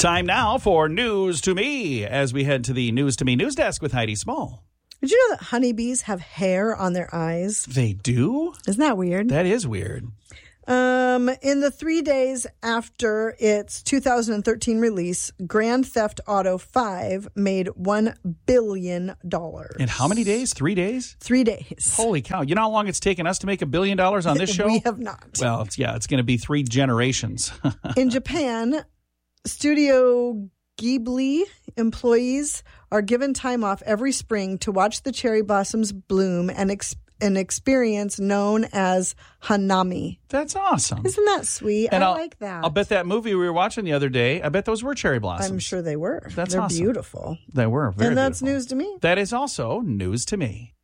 Time now for News to Me as we head to the News to Me news desk with Heidi Small. Did you know that honeybees have hair on their eyes? They do? Isn't that weird? That is weird. In the 3 days after its 2013 release, Grand Theft Auto 5 made $1 billion. In how many days? 3 days? 3 days. Holy cow. You know how long it's taken us to make $1 billion on this show? We have not. Well, it's going to be 3 generations. In Japan, Studio Ghibli employees are given time off every spring to watch the cherry blossoms bloom and an experience known as Hanami. That's awesome. Isn't that sweet? And I like that. I'll bet that movie we were watching the other day, I bet those were cherry blossoms. I'm sure they were. That's They're awesome. beautiful. They were very And that's beautiful. news to me. That is also news to me.